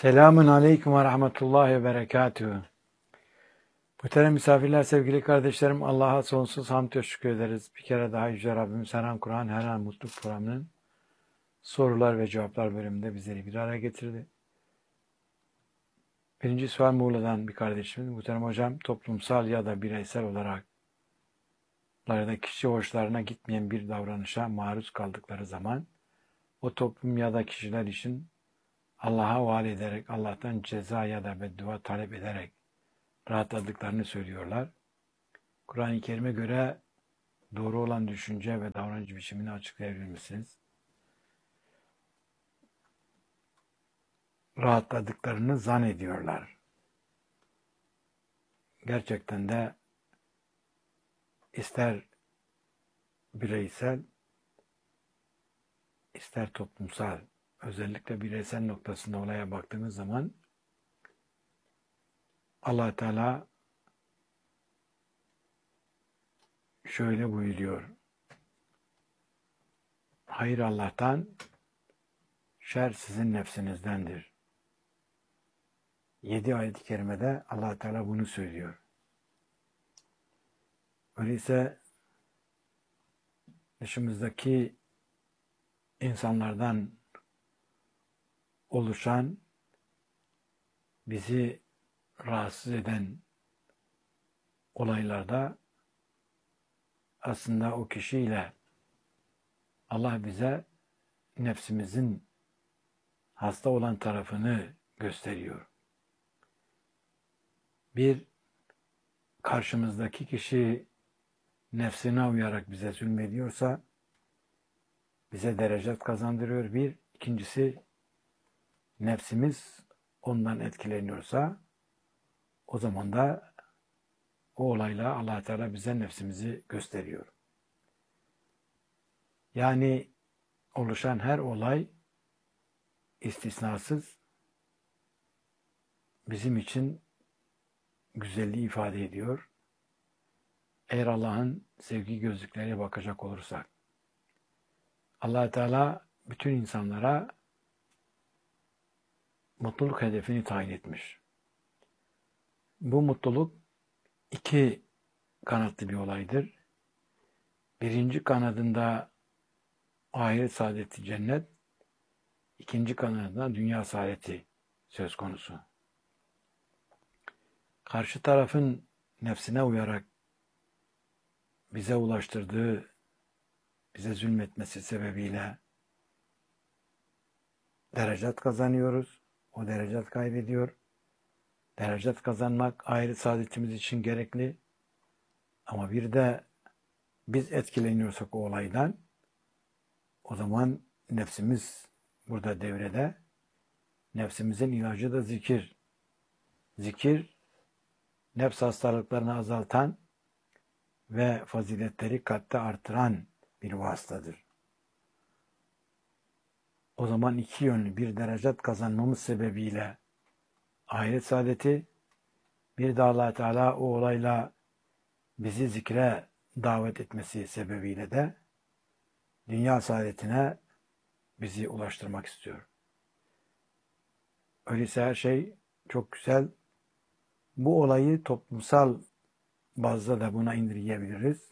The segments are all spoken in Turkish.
Selamun Aleyküm ve Rahmetullahi ve Berekatühü. Muhterem misafirler, sevgili kardeşlerim, Allah'a sonsuz hamd ve şükür ederiz. Bir kere daha Yüce Rabbimiz her an Kur'an, her an Mutluluk programının sorular ve cevaplar bölümünde bizleri bir araya getirdi. Birinci sual Muğla'dan bir kardeşimiz. Muhterem hocam, toplumsal ya da bireysel olarak kişi hoşlarına gitmeyen bir davranışa maruz kaldıkları zaman o toplum ya da kişiler için Allah'a havale ederek, Allah'tan ceza ya da beddua talep ederek rahatladıklarını söylüyorlar. Kur'an-ı Kerim'e göre doğru olan düşünce ve davranış biçimini açıklayabilir misiniz? Rahatladıklarını zannediyorlar. Gerçekten de ister bireysel, ister toplumsal, özellikle bireysel noktasında olaya baktığımız zaman Allah Teala şöyle buyuruyor. Hayır Allah'tan, şer sizin nefsinizdendir. 7 ayet-i kerimede Allah Teala bunu söylüyor. Öyleyse dışımızdaki insanlardan oluşan, bizi rahatsız eden olaylarda aslında o kişiyle Allah bize nefsimizin hasta olan tarafını gösteriyor. Bir, karşımızdaki kişi nefsine uyarak bize zulmediyorsa bize derecet kazandırıyor. Bir, ikincisi nefsimiz ondan etkileniyorsa o zaman da o olayla Allah Teala bize nefsimizi gösteriyor. Yani oluşan her olay istisnasız bizim için güzelliği ifade ediyor. Eğer Allah'ın sevgi gözlükleriyle bakacak olursak. Allah Teala bütün insanlara mutluluk hedefini tayin etmiş. Bu mutluluk iki kanatlı bir olaydır. Birinci kanadında ahiret saadeti cennet, ikinci kanadında dünya saadeti söz konusu. Karşı tarafın nefsine uyarak bize ulaştırdığı, bize zulmetmesi sebebiyle derecat kazanıyoruz. O derecat kaybediyor. Derecat kazanmak ahiret saadetimiz için gerekli. Ama bir de biz etkileniyorsak o olaydan, o zaman nefsimiz burada devrede. Nefsimizin ilacı da zikir. Zikir, nefs hastalıklarını azaltan ve faziletleri kalpte artıran bir vasıtadır. O zaman iki yönlü bir derecat kazanmamız sebebiyle ahiret saadeti, bir de Allah Teala o olayla bizi zikre davet etmesi sebebiyle de dünya saadetine bizi ulaştırmak istiyor. Öyleyse her şey çok güzel. Bu olayı toplumsal bazda da buna indirgeyebiliriz.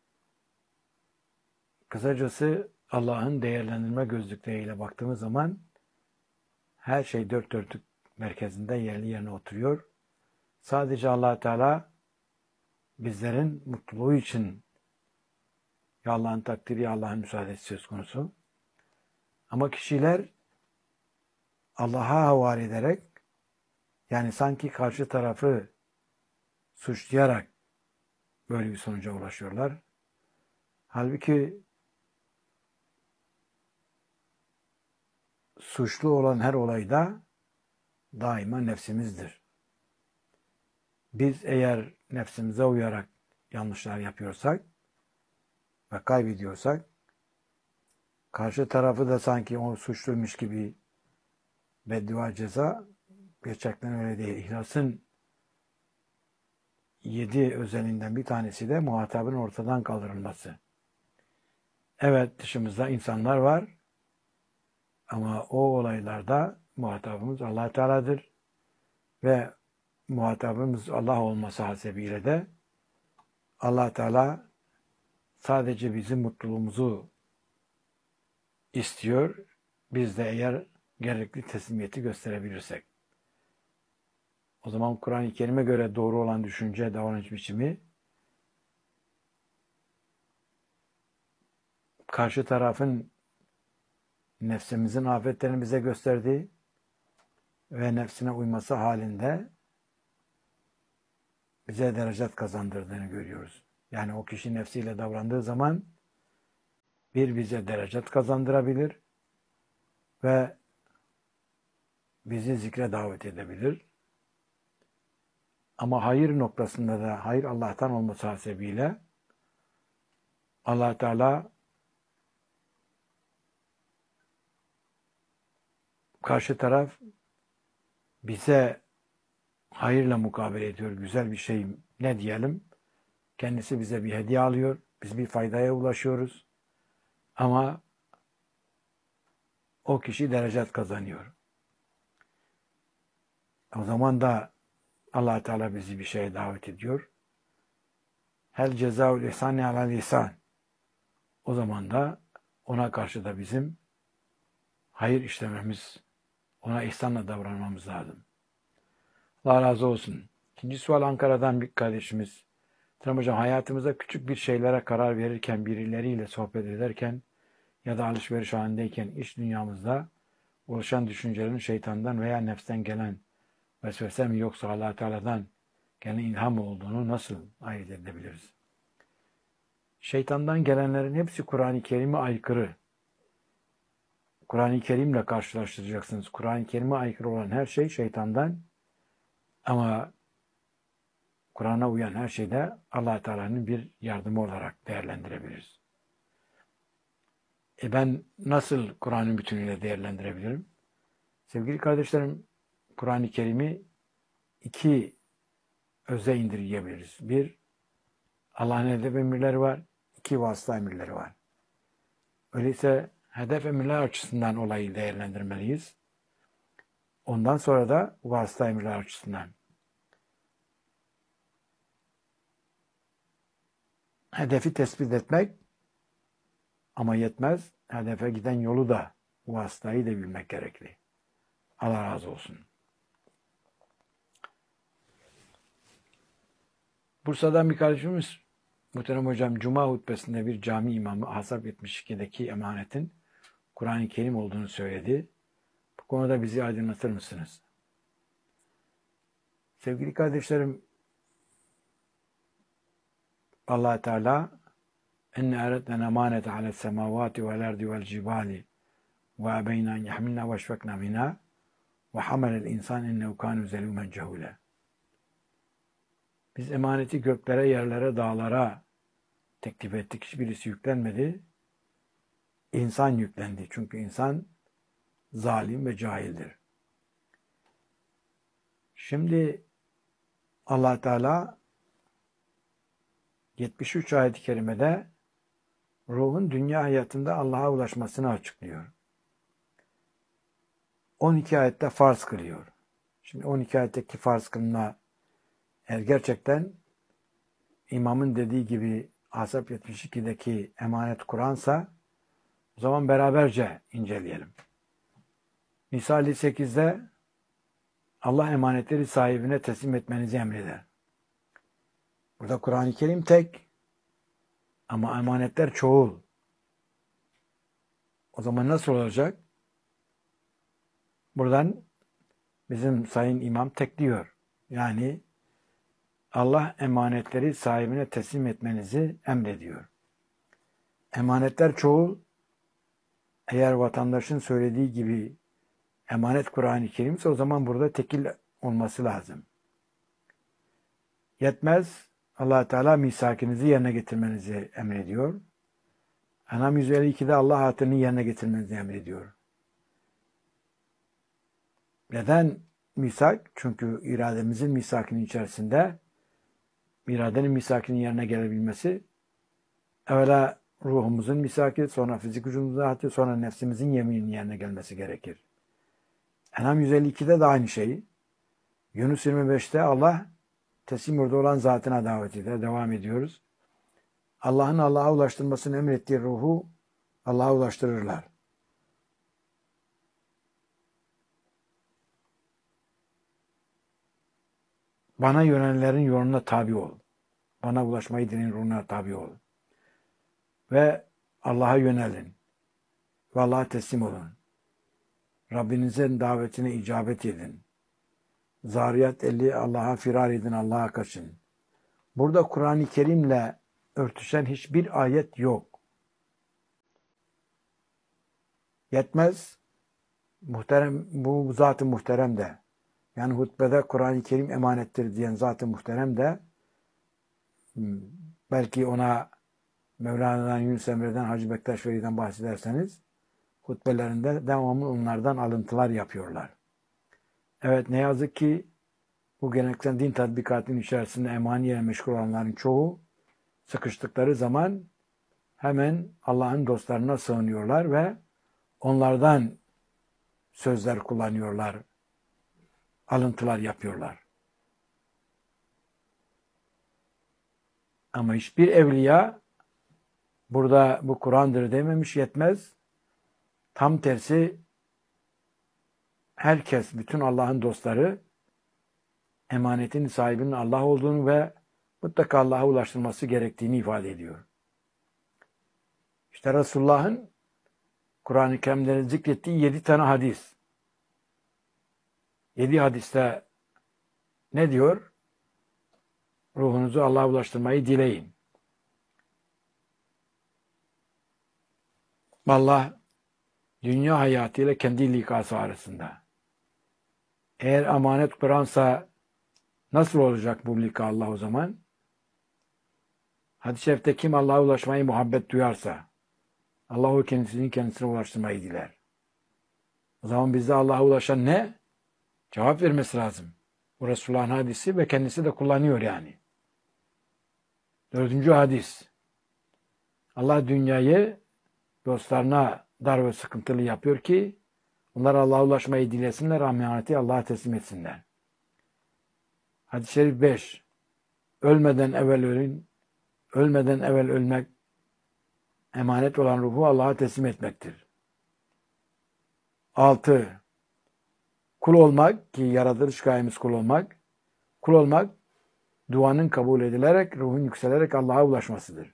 Kısacası Allah'ın değerlendirme gözlükleriyle baktığımız zaman her şey dört dörtlük merkezinde yerli yerine oturuyor. Sadece Allah Teala bizlerin mutluluğu için ya Allah'ın takdiri, ya Allah'ın müsaadesi söz konusu. Ama kişiler Allah'a havale ederek, yani sanki karşı tarafı suçlayarak böyle bir sonuca ulaşıyorlar. Halbuki suçlu olan her olayda daima nefsimizdir. Biz eğer nefsimize uyarak yanlışlar yapıyorsak ve kaybediyorsak, karşı tarafı da sanki o suçluymuş gibi beddua, ceza, gerçekten öyle değil. İhlasın 7 özelliğinden bir tanesi de muhatabın ortadan kaldırılması. Evet, dışımızda insanlar var ama o olaylarda muhatabımız Allah Teala'dır ve muhatabımız Allah olması hasebiyle de Allah Teala sadece bizim mutluluğumuzu istiyor. Biz de eğer gerekli teslimiyeti gösterebilirsek. O zaman Kur'an-ı Kerim'e göre doğru olan düşünce, davranış biçimi karşı tarafın nefsimizin afetlerini bize gösterdiği ve nefsine uyması halinde bize derecat kazandırdığını görüyoruz. Yani o kişi nefsiyle davrandığı zaman bize derecat kazandırabilir ve bizi zikre davet edebilir. Ama hayır noktasında da hayır Allah'tan olması hasebiyle Allah Teala karşı taraf bize hayırla mukabele ediyor. Güzel bir şey ne diyelim? Kendisi bize bir hediye alıyor. Biz bir faydaya ulaşıyoruz. Ama o kişi derecat kazanıyor. O zaman da Allah Teala bizi bir şeye davet ediyor. Hel cezaul ihsani alel ihsan. O zaman da ona karşı da bizim hayır işlememiz, ona ihsanla davranmamız lazım. Allah razı olsun. İkinci sual Ankara'dan bir kardeşimiz. Tamam hocam, hayatımızda küçük bir şeylere karar verirken, birileriyle sohbet ederken ya da alışveriş halindeyken iş dünyamızda oluşan düşüncelerin şeytandan veya nefsten gelen vesvese mi yoksa Allah Teala'dan gelen ilham olduğunu nasıl ayırt edebiliriz? Şeytandan gelenlerin hepsi Kur'an-ı Kerim'e aykırı. Kur'an-ı Kerim'le karşılaştıracaksınız. Kur'an-ı Kerim'e aykırı olan her şey şeytandan, ama Kur'an'a uyan her şeyde Allah Teala'nın bir yardımı olarak değerlendirebiliriz. Ben nasıl Kur'an'ın bütünüyle değerlendirebilirim? Sevgili kardeşlerim, Kur'an-ı Kerim'i iki öze indirgeyebiliriz. Bir, Allah'ın hedef emirleri var. İki, vasıta emirleri var. Öyleyse hedef emirler açısından olayı değerlendirmeliyiz. Ondan sonra da vasıta emirler açısından. Hedefi tespit etmek ama yetmez. Hedefe giden yolu da, vasıtayı da bilmek gerekli. Allah razı olsun. Bursa'dan bir kardeşimiz, muhterem hocam, Cuma hutbesinde bir cami imamı Ahzab 72'deki emanetin Kur'an-ı Kerim olduğunu söyledi. Bu konuda bizi aydınlatır mısınız? Sevgili kardeşlerim, Allah Teala enne eretnen emanete ales semavati vel ardi vel cibali ve ebeyna en yahmilna ve şfekna minha ve hamelel insan ennehu kânu zelûmen cehûle. Biz emaneti göklere, yerlere, dağlara teklif ettik. Hiçbirisi yüklenmedi. İnsan yüklendi. Çünkü insan zalim ve cahildir. Şimdi Allah Teala 73 ayet-i kerimede ruhun dünya hayatında Allah'a ulaşmasını açıklıyor. 12 ayette farz kılıyor. Şimdi 12 ayetteki farz kılma, eğer gerçekten imamın dediği gibi Ahzab 72'deki emanet Kur'an'sa o zaman beraberce inceleyelim. Nisa 8'de Allah emanetleri sahibine teslim etmenizi emreder. Burada Kur'an-ı Kerim tek ama emanetler çoğul. O zaman nasıl olacak? Buradan bizim sayın imam tekliyor. Yani Allah emanetleri sahibine teslim etmenizi emrediyor. Emanetler çoğul. Eğer vatandaşın söylediği gibi emanet Kur'an-ı Kerim'se o zaman burada tekil olması lazım. Yetmez. Allah Teala misakinizi yerine getirmenizi emrediyor. En'am 152'de Allah hatırını yerine getirmenizi emrediyor. Neden misak? Çünkü irademizin misakinin içerisinde iradenin misakinin yerine gelebilmesi, evvela ruhumuzun misaki, sonra fizik vücudumuzun hatı, sonra nefsimizin yemininin yerine gelmesi gerekir. En'am 152'de de aynı şeyi. Yunus 25'te Allah teslim yurdu olan zatına davet eder. Devam ediyoruz. Allah'ın Allah'a ulaştırmasını emrettiği ruhu Allah'a ulaştırırlar. Bana yönelenlerin yoluna tabi ol. Bana ulaşmayı dileyen ruhuna tabi ol. Ve Allah'a yönelin. Ve Allah'a teslim olun. Rabbinizin davetine icabet edin. Zariyat 50 Allah'a firar edin, Allah'a kaçın. Burada Kur'an-ı Kerim'le örtüşen hiçbir ayet yok. Yetmez. Muhterem, bu zat-ı muhterem de, yani hutbede Kur'an-ı Kerim emanettir diyen zat-ı muhterem de, belki ona Mevlana'dan, Yunus Emre'den, Hacı Bektaş Veli'den bahsederseniz, hutbelerinde devamlı onlardan alıntılar yapıyorlar. Evet, ne yazık ki bu geleneksel din tatbikatının içerisinde emaniyle meşgul olanların çoğu sıkıştıkları zaman hemen Allah'ın dostlarına sığınıyorlar ve onlardan sözler kullanıyorlar, alıntılar yapıyorlar. Ama hiçbir evliya burada bu Kur'an'dır dememiş, yetmez. Tam tersi herkes, bütün Allah'ın dostları emanetin sahibinin Allah olduğunu ve mutlaka Allah'a ulaştırması gerektiğini ifade ediyor. İşte Resulullah'ın Kur'an-ı Kerim'de zikrettiği 7 tane hadis. 7 hadiste ne diyor? Ruhunuzu Allah'a ulaştırmayı dileyin. Allah dünya hayatıyla kendi likası arasında. Eğer emanet Kur'ansa nasıl olacak bu lika Allah o zaman? Hadis-i şerifte kim Allah'a ulaşmayı muhabbet duyarsa Allah o kendisine ulaştırmayı diler. O zaman bizde Allah'a ulaşan ne? Cevap vermesi lazım. Bu Resulullah'ın hadisi ve kendisi de kullanıyor yani. 4. hadis. Allah dünyayı dostlarına dar ve sıkıntılı yapıyor ki onlar Allah'a ulaşmayı dilesinler, emaneti Allah'a teslim etsinler. Hadis-i şerif 5. Ölmeden evvel ölün, ölmeden evvel ölmek emanet olan ruhu Allah'a teslim etmektir. 6. Kul olmak, ki yaratılış gayemiz kul olmak, kul olmak duanın kabul edilerek, ruhun yükselerek Allah'a ulaşmasıdır.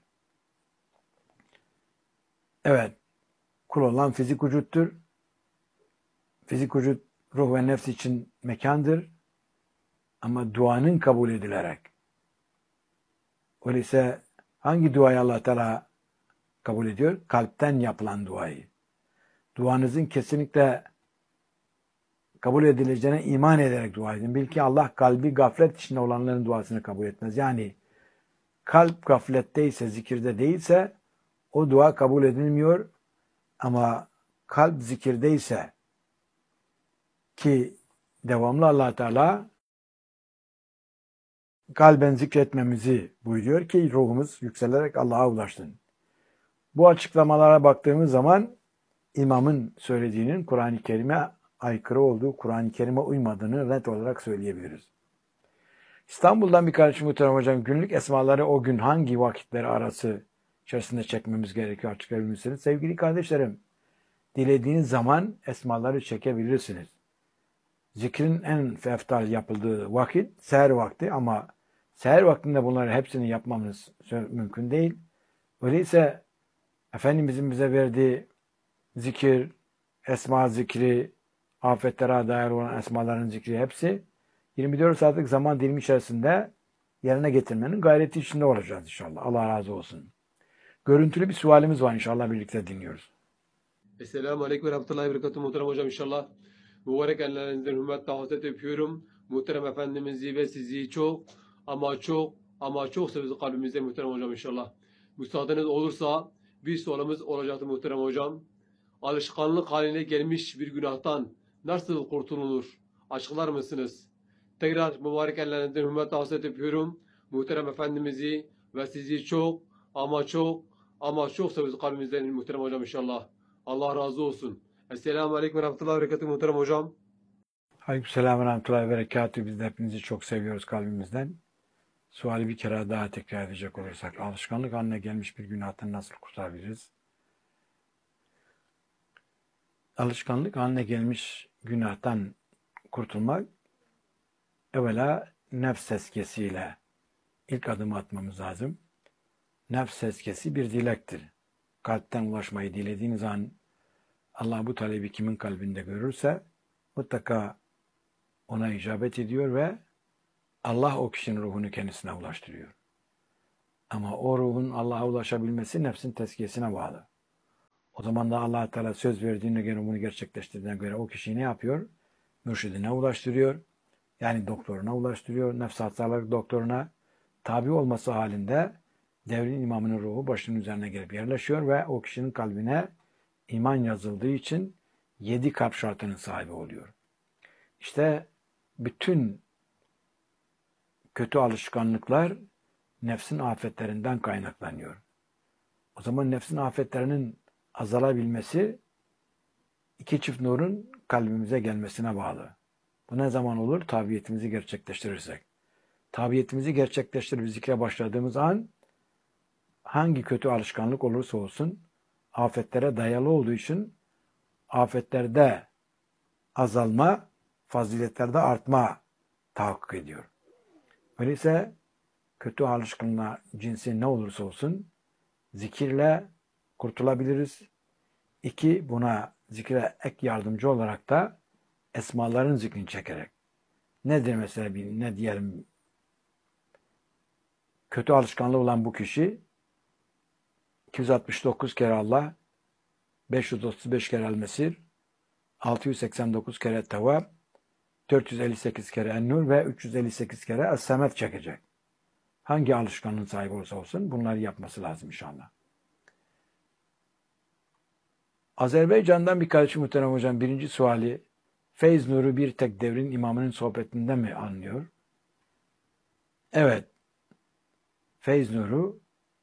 Evet, kul olan fizik vücuttur. Fizik vücut ruh ve nefs için mekandır. Ama duanın kabul edilerek. Öyleyse hangi duayı Allah Teala kabul ediyor? Kalpten yapılan duayı. Duanızın kesinlikle kabul edileceğine iman ederek dua edin. Bil ki Allah kalbi gaflet içinde olanların duasını kabul etmez. Yani kalp gafletteyse, zikirde değilse o dua kabul edilmiyor. Ama kalp zikirdeyse, ki devamlı Allah Teala kalben zikretmemizi buyuruyor ki ruhumuz yükselerek Allah'a ulaşsın. Bu açıklamalara baktığımız zaman imamın söylediğinin Kur'an-ı Kerim'e aykırı olduğu, Kur'an-ı Kerim'e uymadığını net olarak söyleyebiliriz. İstanbul'dan bir kardeşim muhterem hocam, günlük esmaları o gün hangi vakitleri arası içerisinde çekmemiz gerekiyor, açıklayabilir misiniz? Sevgili kardeşlerim, dilediğiniz zaman esmaları çekebilirsiniz. Zikrin en eftal yapıldığı vakit seher vakti, ama seher vaktinde bunları hepsini yapmamız mümkün değil. Öyleyse Efendimizin bize verdiği zikir, esma zikri, afetlere dair olan esmaların zikri hepsi 24 saatlik zaman dilimi içerisinde yerine getirmenin gayreti içinde olacağız inşallah. Allah razı olsun. Görüntülü bir sualimiz var, inşallah birlikte dinliyoruz. Esselamu Aleyküm ve Rahmetullahi ve Berekatuhu muhterem hocam inşallah. Mübarek ellerinizden hürmetle hasret öpüyorum. Muhterem Efendimiz'i ve sizi çok ama çok seviyoruz kalbimizde muhterem hocam inşallah. Müsaadeniz olursa bir sorumuz olacaktı muhterem hocam. Alışkanlık haline gelmiş bir günahtan nasıl kurtulunur? Açıklar mısınız? Tekrar mübarek ellerinizden hürmetle hasret öpüyorum. Muhterem Efendimiz'i ve sizi çok ama çok seviyoruz kalbimizden muhterem hocam inşallah. Allah razı olsun. Esselamu Aleyküm ve Rahmetullahi ve Berekatuhu muhterem hocam. Aleykümselam ve rahmetullahi ve berekatühü. Biz de hepinizi çok seviyoruz kalbimizden. Suali bir kere daha tekrar edecek olursak, alışkanlık haline gelmiş bir günahtan nasıl kurtulabiliriz? Alışkanlık haline gelmiş günahtan kurtulmak, evvela nefs tezkiyesiyle ilk adımı atmamız lazım. Nefs tezkiyesi bir dilektir. Kalpten ulaşmayı dilediğiniz an Allah bu talebi kimin kalbinde görürse mutlaka ona icabet ediyor ve Allah o kişinin ruhunu kendisine ulaştırıyor. Ama o ruhun Allah'a ulaşabilmesi nefsin tezkiyesine bağlı. O zaman da Allah Teala söz verdiğine göre, bunu gerçekleştirdiğine göre o kişiyi ne yapıyor? Mürşidine ulaştırıyor. Yani doktoruna ulaştırıyor. Nefs hastalık doktoruna tabi olması halinde devrin imamının ruhu başının üzerine gelip yerleşiyor ve o kişinin kalbine iman yazıldığı için 7 kalp şartının sahibi oluyor. İşte bütün kötü alışkanlıklar nefsin afetlerinden kaynaklanıyor. O zaman nefsin afetlerinin azalabilmesi 2 çift nurun kalbimize gelmesine bağlı. Bu ne zaman olur? Tabiyetimizi gerçekleştirirsek. Tabiyetimizi gerçekleştirip zikre başladığımız an hangi kötü alışkanlık olursa olsun afetlere dayalı olduğu için afetlerde azalma, faziletlerde artma tahakkuk ediyor. Öyleyse kötü alışkanlığa cinsi ne olursa olsun zikirle kurtulabiliriz. 2, buna zikre ek yardımcı olarak da esmaların zikrini çekerek. Nedir mesela ne diyelim, kötü alışkanlığı olan bu kişi 269 kere Allah, 535 kere El-Mesir, 689 kere Tevvab, 458 kere En-Nur ve 358 kere Es-Semet çekecek. Hangi alışkanlığın sahibi olursa olsun bunları yapması lazım inşallah. Azerbaycan'dan bir kardeşim muhterem hocam birinci suali, feyz nuru bir tek devrin imamının sohbetinde mi anlıyor? Evet. Feyz nuru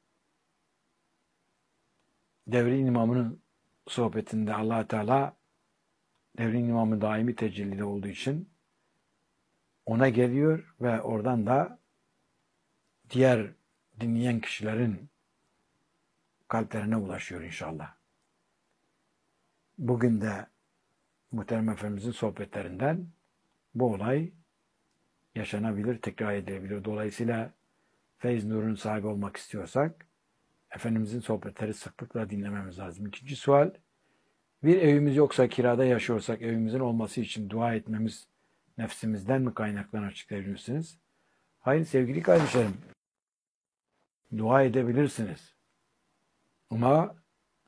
devrin imamının sohbetinde Allah Teala devrin imamı daimi tecellide olduğu için ona geliyor ve oradan da diğer dinleyen kişilerin kalplerine ulaşıyor inşallah. Bugün de Muhterem Efendimizin sohbetlerinden bu olay yaşanabilir, tekrar edilebilir. Dolayısıyla feyz nurunun sahibi olmak istiyorsak Efendimizin sohbetleri sıklıkla dinlememiz lazım. İkinci sual, bir evimiz yoksa, kirada yaşıyorsak evimizin olması için dua etmemiz nefsimizden mi kaynaklanır, açıklayabilir misiniz? Hayır sevgili kardeşlerim, dua edebilirsiniz. Ama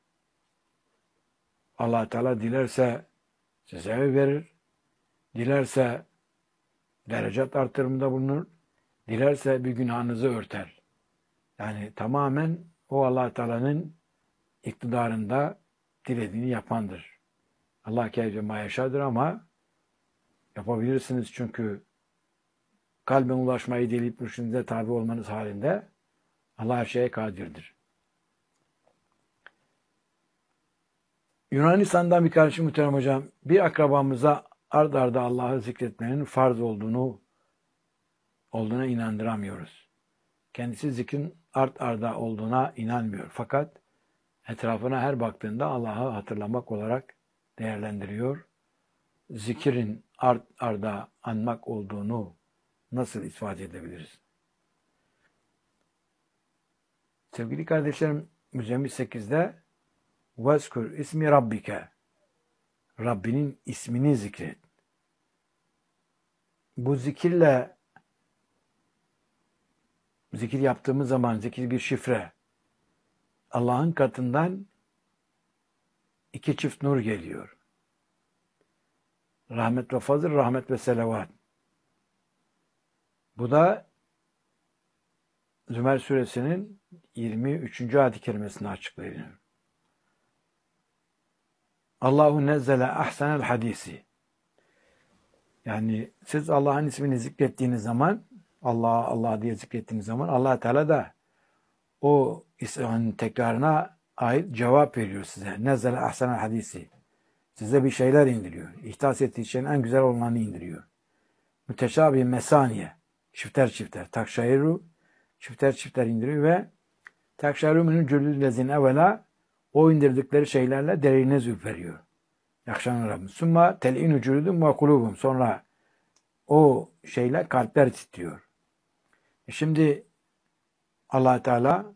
Allah Teala dilerse size ev verir, dilerse derecat artırımında bulunur, dilerse bir günahınızı örter. Yani tamamen o Allah Teala'nın iktidarında dilediğini yapandır. Allah keyfe ma yaşadır ama yapabilirsiniz çünkü kalben ulaşmayı dileyip mürşidinize tabi olmanız halinde Allah her şeye kadirdir. Yunanistan'dan bir kardeşim muhterem hocam, bir akrabamıza ard arda Allah'ı zikretmenin farz olduğuna inandıramıyoruz. Kendisi zikrin ard arda olduğuna inanmıyor. Fakat etrafına her baktığında Allah'ı hatırlamak olarak değerlendiriyor. Zikirin ard arda anmak olduğunu nasıl ifade edebiliriz? Sevgili kardeşlerim, Müzzemmil 8'de Vezkur ismi Rabbike, Rabbinin ismini zikret. Bu zikirle zikir yaptığımız zaman zikir bir şifre. Allah'ın katından 2 çift nur geliyor. Rahmet ve fazıl, rahmet ve selavat. Bu da Zümer suresinin 23. ayet-i kerimesinde açıklanıyor. Allahu nezzele ahsenel hadisi. Yani siz Allah'ın ismini zikrettiğiniz zaman, Allah Allah diye zikrettiğiniz zaman Allah Teala da o ismin tekrarına ait cevap veriyor size. Nezzele ahsenel hadisi. Size bir şeyler indiriyor. İhtas ettiği şeyin en güzel olanını indiriyor. Müteşabih mesaniye. Çifter çifter. Takşayru çifter çifter indiriyor ve takşayru minun cülüllezin evvela o indirdikleri şeylerle deriniz ürperiyor. Yakşan Rabbim. Summa tel'inu cülüdüm ve kulubum. Sonra o şeyler kalpler titriyor. Şimdi Allah Teala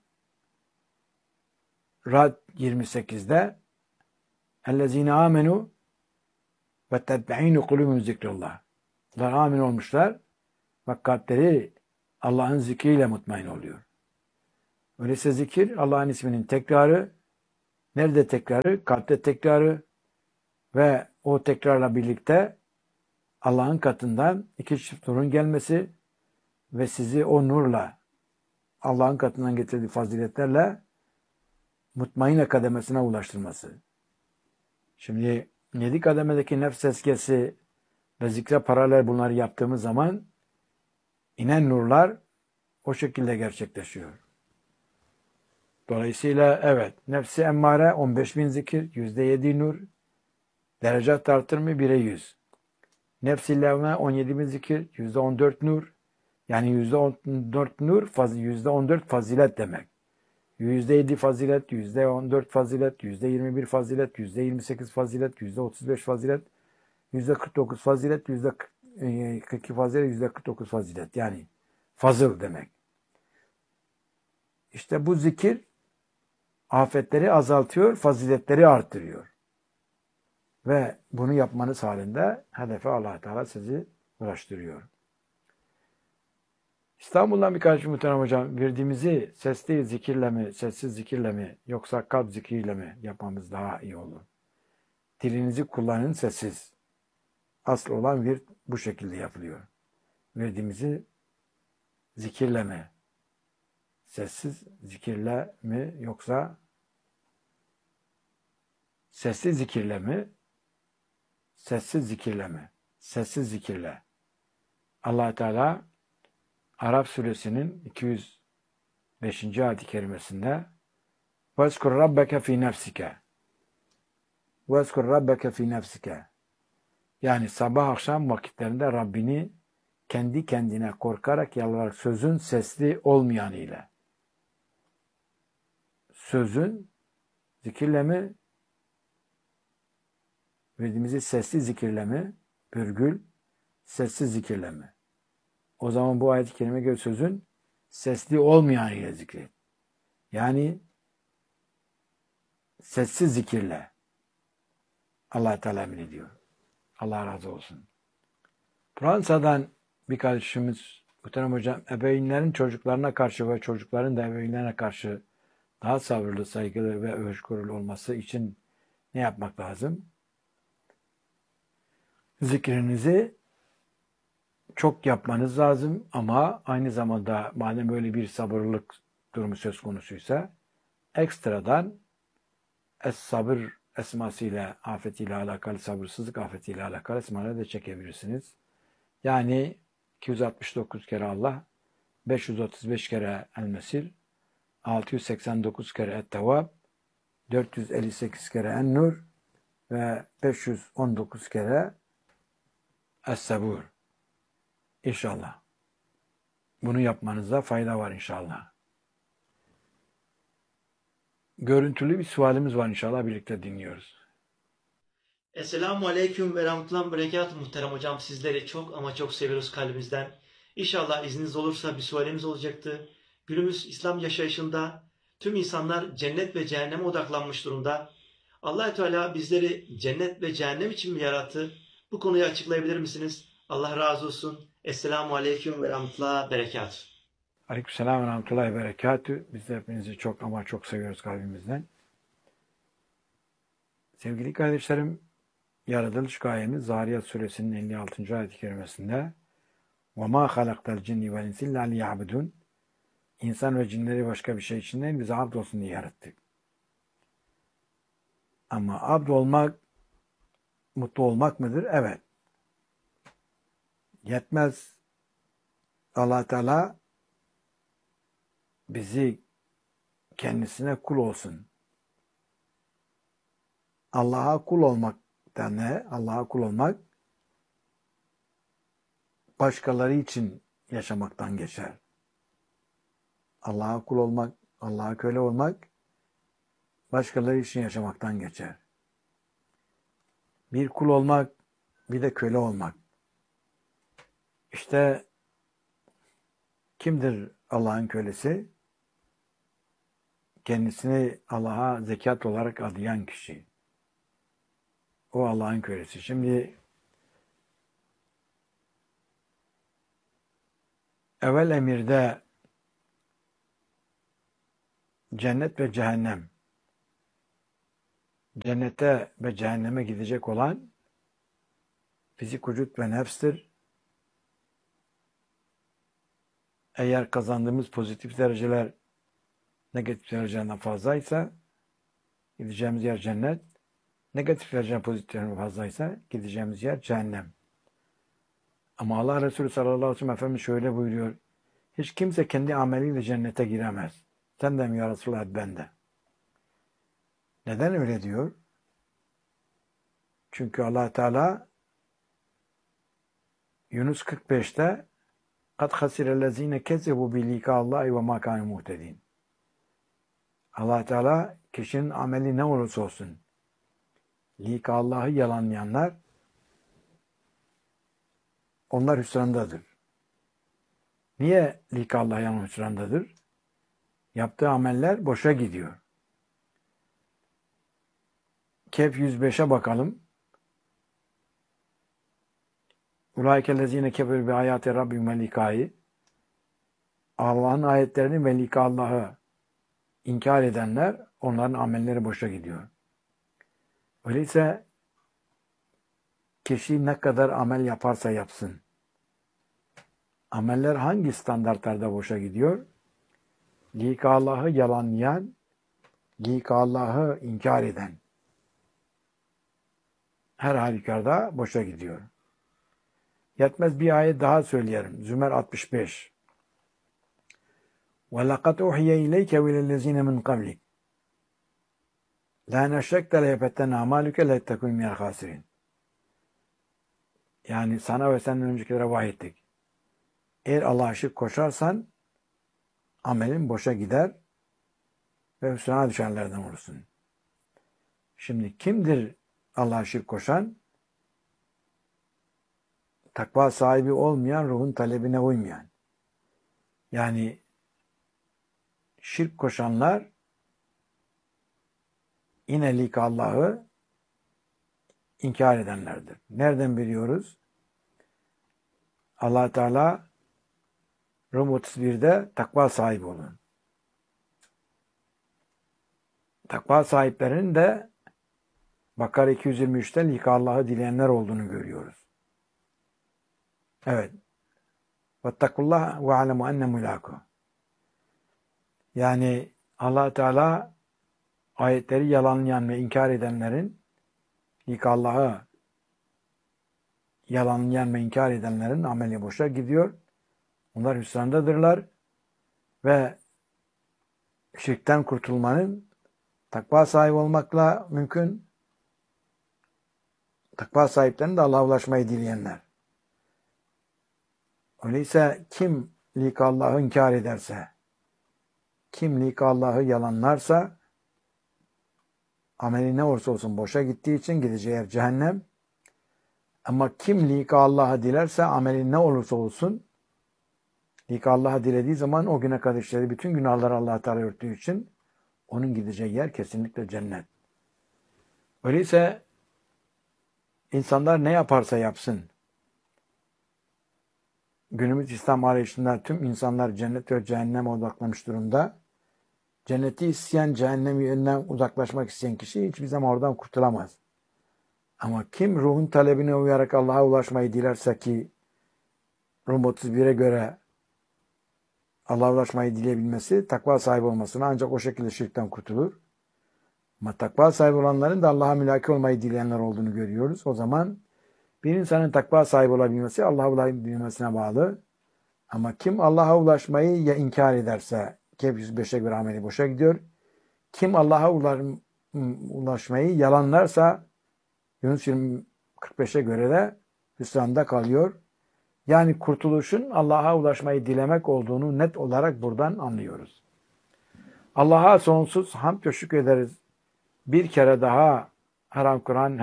Rad 28'de ellezine amenu ve tetbe'inu kulubum zikrullah. Bunlar amin olmuşlar ve kalpleri Allah'ın zikriyle mutmain oluyor. Öyleyse zikir Allah'ın isminin tekrarı. Nerede tekrarı? Kalpte tekrarı ve o tekrarla birlikte Allah'ın katından iki çift nurun gelmesi ve sizi o nurla Allah'ın katından getirdiği faziletlerle mutmainne kademesine ulaştırması. Şimdi 7 kademedeki nefs tezkiyesi ve zikre paralel bunları yaptığımız zaman inen nurlar o şekilde gerçekleşiyor. Dolayısıyla evet, nefsi emmare 15.000 zikir, %7 nur, derecat artırımı 1'e 100. Nefsi levme 17.000 zikir, %14 nur, yani %14 nur, %14 fazilet demek. %7 fazilet, %14 fazilet, %21 fazilet, %28 fazilet, %35 fazilet, %49 fazilet, %42 fazilet, %49 fazilet. Yani fazıl demek. İşte bu zikir afetleri azaltıyor, faziletleri arttırıyor. Ve bunu yapmanız halinde hedefe Allah Teala sizi ulaştırıyor. İstanbul'dan bir kardeşim muhterem hocam, verdiğimizi sesli zikirle mi, sessiz zikirle mi, yoksa kalp zikriyle mi yapmamız daha iyi olur? Dilinizi kullanın sessiz. Asıl olan virt bu şekilde yapılıyor. Verdiğimizi zikirle mi, sessiz zikirle mi, yoksa sessiz zikirle mi, sessiz zikirle mi? Sessiz zikirle. Allah Teala Araf suresinin 205. ayet-i kerimesinde وَاذْكُرْ رَبَّكَ فِي نَفْسِكَ وَاذْكُرْ رَبَّكَ فِي نَفْسِكَ Yani sabah akşam vakitlerinde Rabbini kendi kendine korkarak yalvararak, sözün sesli olmayan ile. Sözün zikirle mi, verdiğimizi sesli zikirle mi, virgül, sessiz zikirle mi? O zaman bu ayet-i kerime göre sözün sesli olmayan ile zikret. Yani sessiz zikirle Allah Teala emrediyor. Allah razı olsun. Fransa'dan bir kardeşimiz muhterem hocam, ebeveynlerin çocuklarına karşı ve çocukların da ebeveynlerine karşı daha sabırlı, saygılı ve hoşgörülü olması için ne yapmak lazım? Zikrinizi çok yapmanız lazım ama aynı zamanda madem böyle bir sabırlılık durumu söz konusuysa ekstradan sabır esmasıyla, afetiyle alakalı, sabırsızlık afetiyle alakalı esmaları da çekebilirsiniz. Yani 269 kere Allah, 535 kere El-Mesir, 689 kere Et-Tevvab, 458 kere En-Nur ve 519 kere Es-Sabur. İnşallah. Bunu yapmanıza fayda var inşallah. Görüntülü bir sualimiz var inşallah, birlikte dinliyoruz. Esselamu Aleyküm ve Rahmetullahi ve Berekatuhu muhterem hocam. Sizleri çok ama çok seviyoruz kalbimizden. İnşallah izniniz olursa bir sualimiz olacaktı. Günümüz İslam yaşayışında tüm insanlar cennet ve cehenneme odaklanmış durumda. Allah-u Teala bizleri cennet ve cehennem için mi yarattı? Bu konuyu açıklayabilir misiniz? Allah razı olsun. Esselamu Aleyküm ve Rahmetullahi ve Berekatuhu. Aleykümselam ve rahmetullahi ve berekatü. Biz de hepinizi çok ama çok seviyoruz kalbimizden. Sevgili kardeşlerim, yaratılış gayemiz Zariyat suresinin 56. ayet-i kerimesinde وَمَا خَلَقْتَ الْجِنِّ وَالْاِنْسِ اِلَّا لِيَعْبُدُونَ İnsan ve cinleri başka bir şey için değil, bize abd olsun diye yarattık. Ama abd olmak, mutlu olmak mıdır? Evet. Yetmez. Allah Teala bizi kendisine kul olsun. Allah'a kul olmak ne? Allah'a kul olmak başkaları için yaşamaktan geçer. Allah'a kul olmak, Allah'a köle olmak başkaları için yaşamaktan geçer. Bir kul olmak, bir de köle olmak. İşte kimdir Allah'ın kölesi? Kendisini Allah'a zekat olarak adayan kişi. O Allah'ın kölesi. Şimdi evvel emirde cennet ve cehennem, cennete ve cehenneme gidecek olan fizik, vücut ve nefstir. Eğer kazandığımız pozitif dereceler negatif derecelerden fazlaysa gideceğimiz yer cennet. Negatif dereceler pozitif derecelerden fazlaysa gideceğimiz yer cehennem. Ama Allah Resulü sallallahu aleyhi ve sellem Efendimiz şöyle buyuruyor. Hiç kimse kendi ameliyle cennete giremez. Sen de mi ya Resulullah, ben de. Neden öyle diyor? Çünkü Allah Teala Yunus 45'te قَدْ خَسِرَ الَّذ۪ينَ كَذَّبُوا بِلِقَاءِ اللّٰهِ وَمَا كَانُوا مُهْتَد۪ينَ. Allah Teala kişinin ameli ne olursa olsun lika Allah'ı yalanlayanlar onlar hüsrandadır. Niye lika Allah yalan hüsrandadır? Yaptığı ameller boşa gidiyor. Kehf 105'e bakalım. Ulaikellezine keferu bi ayati rabbihim ve likai. Allah'ın ayetlerini ve lika Allah'ı inkar edenler, onların amelleri boşa gidiyor. Öyleyse kişi ne kadar amel yaparsa yapsın, ameller hangi standartlarda boşa gidiyor? Lika Allah'ı yalanlayan, lika Allah'ı inkar eden her halükarda boşa gidiyor. Yetmez bir ayet daha söyleyelim. Zümer 65. وَلَقَدْ اُحْيَ اِلَيْكَ وَلَلَّذ۪ينَ مِنْ قَبْلِكَ لَاَنْ اَشْرَكْتَ لَيَفَتَّنَ اَعْمَالُكَ لَيَتَّكُنْ مِنَ الْخَاسِرِينَ. Yani sana ve senden öncekilere vahyettik. Eğer Allah'a şirk koşarsan amelin boşa gider ve hüsrana düşenlerden olursun. Şimdi kimdir Allah'a şirk koşan? Takva sahibi olmayan, ruhun talebine uymayan. Yani şirk koşanlar yine lika Allah'ı inkar edenlerdir. Nereden biliyoruz? Allah Teala Rum 31'de takva sahibi olun. Takva sahiplerinin de Bakara 223'te lika Allah'ı dileyenler olduğunu görüyoruz. Evet. Vettakullah ve alemu enne mulaku. Yani Allah Teala ayetleri yalanlayan ve inkar edenlerin, lika Allah'ı yalanlayan ve inkar edenlerin ameli boşa gidiyor. Onlar hüsrandadırlar ve şirkten kurtulmanın takva sahibi olmakla mümkün. Takva sahiplerinin de Allah'a ulaşmayı dileyenler. Öyleyse kim lika Allah'ı inkar ederse, kim lika Allah'ı yalanlarsa ameli ne olursa olsun boşa gittiği için gideceği yer cehennem. Ama kim lika Allah'ı dilerse ameli ne olursa olsun lika Allah'ı dilediği zaman o güne kadar işlediği bütün günahları Allah Teala örttüğü için onun gideceği yer kesinlikle cennet. Öyleyse insanlar ne yaparsa yapsın, günümüz İslam arayışında tüm insanlar cennet ve cehenneme odaklamış durumda. Cenneti isteyen, cehennemi yönünden uzaklaşmak isteyen kişi hiçbir zaman oradan kurtulamaz. Ama kim ruhun talebine uyarak Allah'a ulaşmayı dilerse ki Rum 31'e göre Allah'a ulaşmayı dileyebilmesi, takva sahibi olmasına ancak o şekilde şirkten kurtulur. Ama takva sahibi olanların da Allah'a mülaki olmayı dileyenler olduğunu görüyoruz. O zaman bir insanın takva sahibi olabilmesi Allah'a ulaşabilmesine bağlı. Ama kim Allah'a ulaşmayı ya inkar ederse Kehf 105'e göre ameli boşa gidiyor. Kim Allah'a ulaşmayı yalanlarsa Yunus 20:45'e göre de hüsranda kalıyor. Yani kurtuluşun Allah'a ulaşmayı dilemek olduğunu net olarak buradan anlıyoruz. Allah'a sonsuz hamd ve şükür ederiz. Bir kere daha Haram Kur'an,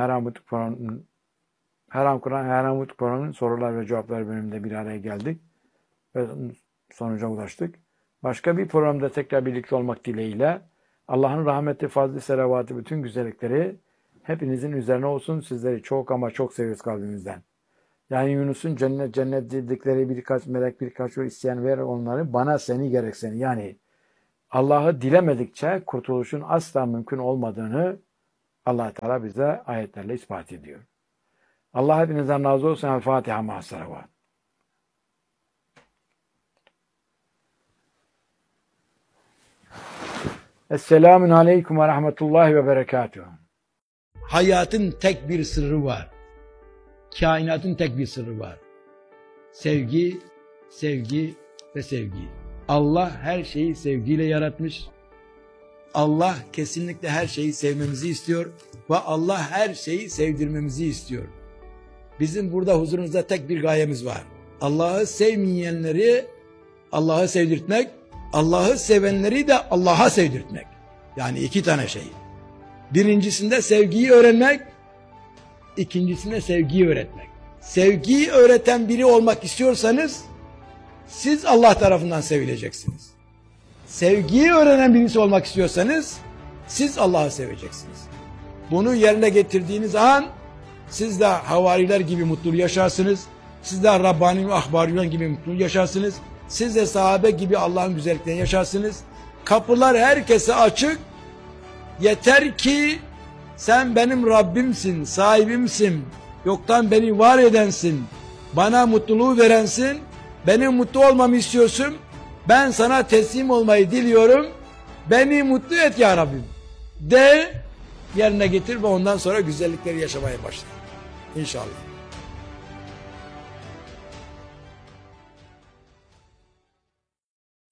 Haram Kur'an'ın sorular ve cevaplar bölümünde bir araya geldik ve sonuca ulaştık. Başka bir programda tekrar birlikte olmak dileğiyle Allah'ın rahmeti, fazlı, selavatı, bütün güzellikleri hepinizin üzerine olsun. Sizleri çok ama çok seviyoruz kalbimizden. Yani Yunus'un cennet dedikleri birkaç melek, birkaç isteyen ver onları, bana seni gerek seni. Yani Allah'ı dilemedikçe kurtuluşun asla mümkün olmadığını Allah Teala bize ayetlerle ispat ediyor. Allah hepinizden razı olsun. El-Fatiha ma'as-salavat. Esselamun aleyküm ve rahmetullahi ve berekatuhu. Hayatın tek bir sırrı var. Kainatın tek bir sırrı var. Sevgi, sevgi ve sevgi. Allah her şeyi sevgiyle yaratmış. Allah kesinlikle her şeyi sevmemizi istiyor ve Allah her şeyi sevdirmemizi istiyor. Bizim burada huzurunuzda tek bir gayemiz var. Allah'ı sevmeyenleri Allah'ı sevdirtmek, Allah'ı sevenleri de Allah'a sevdirtmek. Yani iki tane şey. Birincisinde sevgiyi öğrenmek, ikincisinde sevgiyi öğretmek. Sevgiyi öğreten biri olmak istiyorsanız siz Allah tarafından sevileceksiniz. Sevgiyi öğrenen birisi olmak istiyorsanız siz Allah'ı seveceksiniz. Bunu yerine getirdiğiniz an siz de havariler gibi mutlu yaşarsınız. Siz de Rabbani ve ahbariler gibi mutlu yaşarsınız. Siz de sahabe gibi Allah'ın güzelliklerini yaşarsınız. Kapılar herkese açık. Yeter ki sen benim Rabbimsin, sahibimsin. Yoktan beni var edensin. Bana mutluluğu verensin. Benim mutlu olmamı istiyorsun. Ben sana teslim olmayı diliyorum. Beni mutlu et ya Rabbim. De yerine getir ve ondan sonra güzellikleri yaşamaya başla. İnşallah.